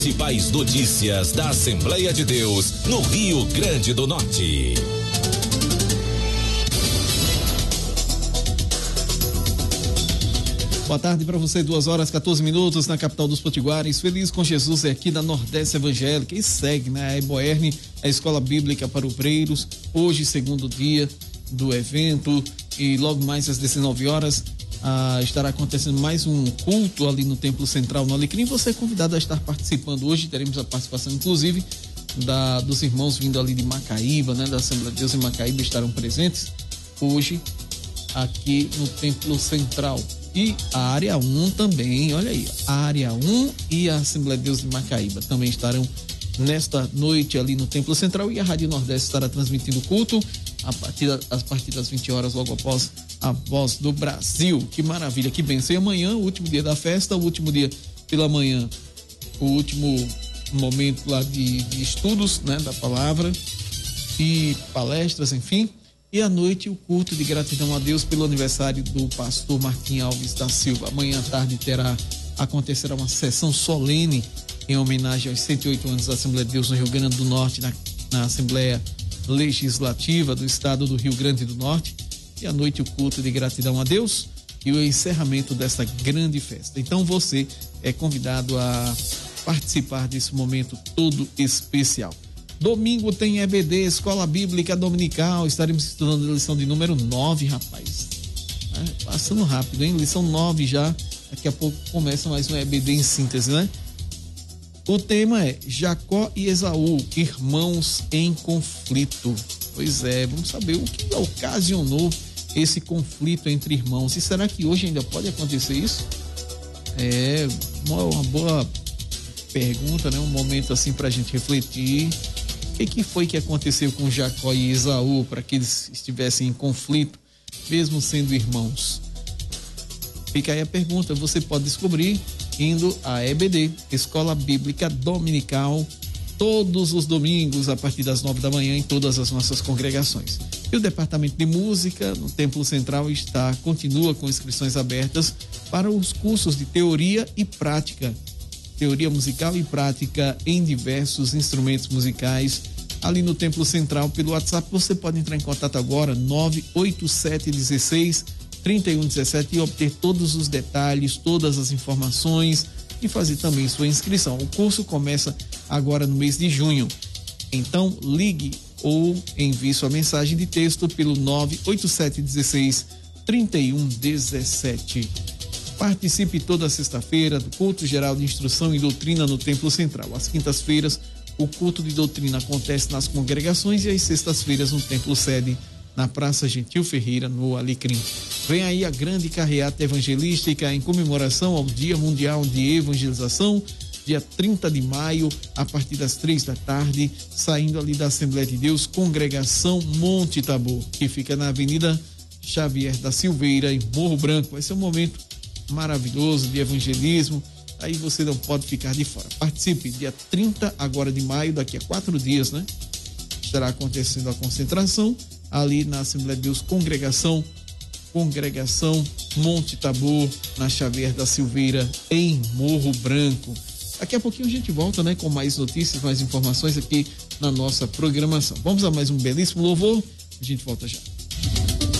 Principais notícias da Assembleia de Deus no Rio Grande do Norte. Boa tarde para você, 2h14 na capital dos Potiguares. Feliz com Jesus é aqui da Nordeste Evangélica e segue, né? A Eboerne, a Escola Bíblica para Obreiros. Hoje, segundo dia do evento, e logo mais às 19 horas estará acontecendo mais um culto ali no Templo Central no Alecrim. Você é convidado a estar participando hoje. Teremos a participação, inclusive, dos irmãos vindo ali de Macaíba, né? Da Assembleia de Deus em Macaíba estarão presentes hoje aqui no Templo Central. E a área 1 também, olha aí, a área 1 e a Assembleia de Deus de Macaíba também estarão nesta noite ali no Templo Central, e a Rádio Nordeste estará transmitindo o culto a partir das 20 horas, logo após a Voz do Brasil. Que maravilha, que bênção. E amanhã, o último dia da festa, o último dia pela manhã, o último momento lá de estudos, né, da palavra e palestras, enfim. E à noite, o culto de gratidão a Deus pelo aniversário do pastor Martim Alves da Silva. Amanhã à tarde acontecerá uma sessão solene em homenagem aos 108 anos da Assembleia de Deus no Rio Grande do Norte, na Assembleia Legislativa do Estado do Rio Grande do Norte. E à noite, o culto de gratidão a Deus e o encerramento dessa grande festa. Então, você é convidado a participar desse momento todo especial. Domingo tem EBD, Escola Bíblica Dominical. Estaremos estudando a lição de número 9, rapaz. Passando rápido, hein? Lição 9 já. Daqui a pouco começa mais um EBD em síntese, né? O tema é Jacó e Esaú, irmãos em conflito. Pois é, vamos saber o que ocasionou esse conflito entre irmãos. E será que hoje ainda pode acontecer isso? É uma boa pergunta, né? Um momento assim pra gente refletir. O que foi que aconteceu com Jacó e Esaú para que eles estivessem em conflito, mesmo sendo irmãos? Fica aí a pergunta, você pode descobrir indo à EBD, Escola Bíblica Dominical, todos os domingos a partir das 9 da manhã em todas as nossas congregações. E o Departamento de Música no Templo Central continua com inscrições abertas para os cursos de teoria e prática. Teoria musical e prática em diversos instrumentos musicais ali no Templo Central. Pelo WhatsApp você pode entrar em contato agora, 98716-3117, e obter todos os detalhes, todas as informações e fazer também sua inscrição. O curso começa agora no mês de junho. Então ligue ou envie sua mensagem de texto pelo 98716-3117. Participe toda sexta-feira do culto geral de instrução e doutrina no Templo Central. Às quintas-feiras, o culto de doutrina acontece nas congregações e às sextas-feiras no Templo Sede, na Praça Gentil Ferreira, no Alecrim. Vem aí a grande carreata evangelística em comemoração ao Dia Mundial de Evangelização, dia 30 de maio, a partir das 3 da tarde, saindo ali da Assembleia de Deus, Congregação Monte Tabor, que fica na Avenida Xavier da Silveira, em Morro Branco. Vai ser um momento maravilhoso de evangelismo, aí você não pode ficar de fora. Participe, dia 30 agora de maio, daqui a 4 dias, né? Estará acontecendo a concentração ali na Assembleia de Deus, Congregação Monte Tabor, na Xavier da Silveira, em Morro Branco. Daqui a pouquinho a gente volta, né, com mais notícias, mais informações aqui na nossa programação. Vamos a mais um belíssimo louvor, a gente volta já.